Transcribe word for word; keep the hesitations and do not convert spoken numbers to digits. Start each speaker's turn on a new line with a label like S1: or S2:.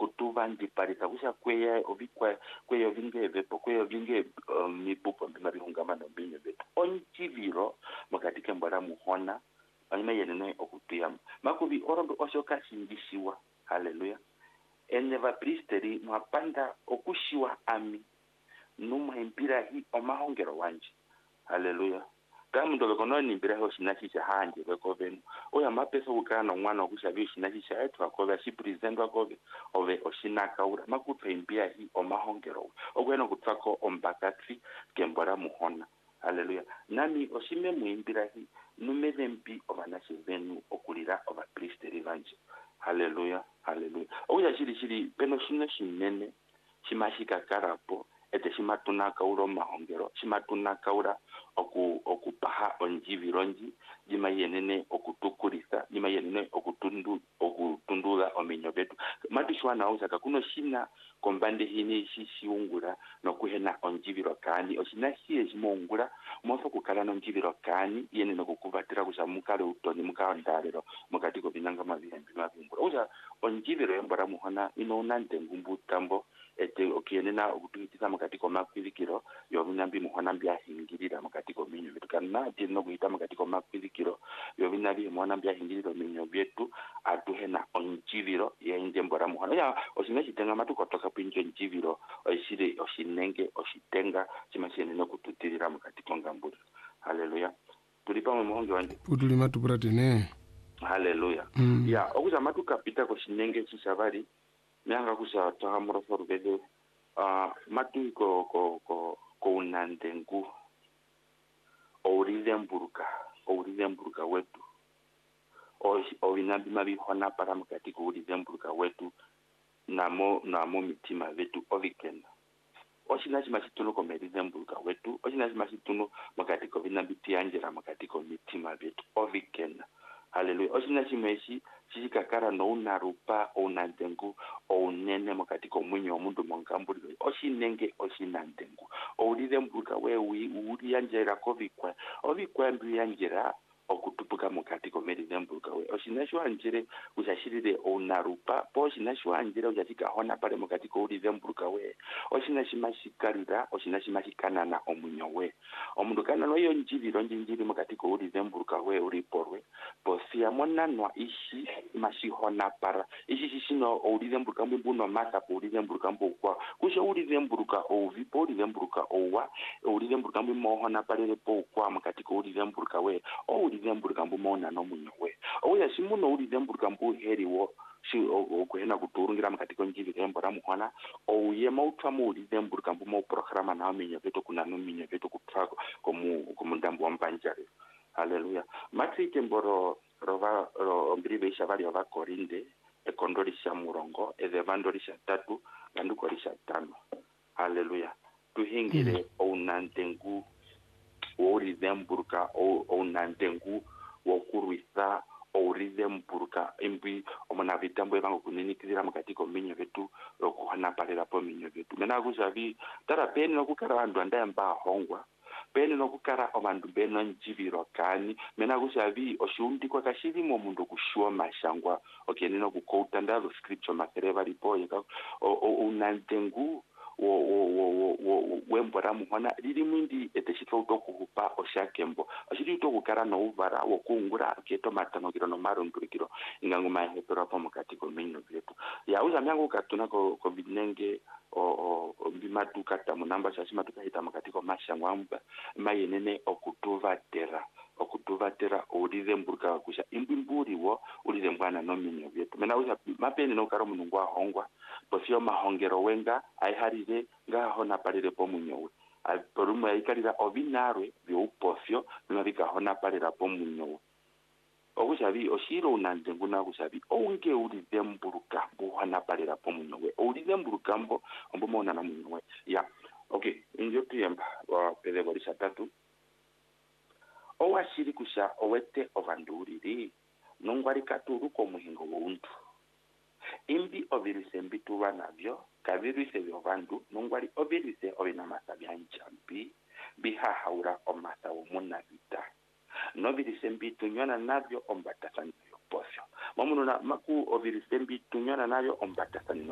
S1: okutuva ndiparisa kusha kweya ovikwa kweyo vinge vepo kweyo vinge um, mipupo mbima bihungamano mbinyo vetu onchiviro mukati kembora muhona anyuma yenene okutuyama makubi orondo oshoka shindishiwa haleluya ene vapristeri mwapanda okushiwa ami numa impira hi omahongero wanje haleluya kama ndo bekono ni impira ho shinashisha hanje bekovenu oya mapeso ukana mwana okushabi shinashisha etu akobe shi present akobe ove oshinaka ura makutwa impira hi omahongero ogweno kutwako ombakatri kembora muhona haleluya nami oshime muimbira hi numeze mpi obanashi venu okulira ovapristeri vanje haleluya haleluya oya shiri shiri peno shino shinene shimashika karapo ete shimatunaka uro mahongero shimatunaka ura oku okupaha onjivironji jima yenene okutukurisa jima yenene okutundu okutundula ominyo betu matishwana ausaka kuno shina kombande hini shishiungura nokuhena onjiviro kani oshina shiye shimongura moso kukala nonjiviro kani yenene kukuvatira kusha mukale utoni mukandalero mukati ko binanga mabihembi mabimbura uja onjiviro yembora muhona ino ngumbu tambo ete okienena okutuitisa mukati ko makwilikiro yobinambi muhona mbya hingirira mukati ko minyo betu kana tino kuita mukati ko makwilikiro yobinabi muhona mbya hingirira minyo betu atuhena onjiviro yenje mbora muhona ya oshina shitenga matuko toka pinje njiviro oshire oshinenge oshitenga chimashene no kututirira mukati ko ngamburi haleluya tulipa mu muhonge wanje
S2: putuli matupuratene
S1: haleluya mm. ya okuza matuka pita ko shinenge chishabari nyanga kusha tahamura forubele uh, matu ko ko ko ko unandengu ourize mburuka ourize mburuka wetu o ovinambi mabihona para mukati ko ourize mburuka wetu namo namo mitima vetu ovikenda oshina chimashituno ko merize mburuka wetu oshina chimashituno mukati ko vinambi tianjera mukati ko mitima vetu ovikenda haleluya oshina chimeshi chikakara no unarupa onandengu onene mukati ko munyo omundu mongamburi oshinenge oshinandengu ourize mburuka we uri yanjera kovikwa ovikwa mbi yanjera okutupuka mukati ko merize mburuka we oshinashwa njere ushashirire onarupa po oshinashwa njere ujachika hona pale mukati ko urize mburuka we oshinashimashikarira oshinashimashikanana omunyo we omundu kana no yo njiviro njinjiri mukati ko urize mburuka we uriporwe posia monanwa ishi mashihona para ishi shishino urize mburuka mbuno masa po urize mburuka mbukwa kusho urize mburuka ovi po urize mburuka owa urize mburuka mbumohona pale po kwa mukati ko urize mburuka we o urize mburuka mbumona no munyo we oya shimuno urize mburuka mbuheriwo shi okuhena kuturungira mukati ko njiviro embora muhona ouye mautwa mu urize mburuka mbumo programa na minyo veto kuna no minyo veto kutrako komu komundambo wambanjare haleluya matrike mboro rova ro mbribe shabali wa korinde ekondori sha murongo ezevandori sha tatu ngandukori sha tano haleluya tuhingire mm. onandengu urize mburuka onandengu wokurwisa ourize mburuka imbi omona vitambo evango kuninikizira mukati ko minyo vetu okuhana parera po minyo vetu mena kujavi tara peni nokukara vandu andayamba hongwa peni nokukara obandu beno njiviro kani mena kushavi oshundi kwa kashirimo mundu kushua mashangwa okeneno kukouta ndalo scripture masereva ripoye ka unantengu wo wo wo wo wembora muhona lili mwindi eteshito utokuhupa oshakembo ashiri utokukara no uvara wo kungura keto matano kiro no maro ndurikiro ingangu mahepero pa mukati ko minyo vyetu ya uza myangu katuna ko ko binenge o o bimatu kata munamba shashima tukahita mukati ko mashangwa amba mayenene okutuva tera okutuva tera urize mburuka kusha imbimburi wo urize mbwana no minyo vyetu mena uza mapeni no karo munungu ahongwa posio mahongero wenga aiharize ngaho na parire po munyowe aporumu aikarira obinarwe byoposio bimabika hona parira po munyowe okushabi oshiro unandengu na kushabi onge urize mburuka buhana parira po munyowe urize mburuka mbo mbomona na munyowe ya okay injo tuyemba wa pedeborisha tatu owashiri kusha owete ovanduriri nongwari katuru ko muhingo wuntu imbi ovirise mbituwa navyo kavirise vyovandu nongwari ovirise ovinamasa vyanchampi bihahaura omasa womunavita novirise mbitunywana navyo ombatasani yoposyo mamununa maku ovirise mbitunywana navyo ombatasani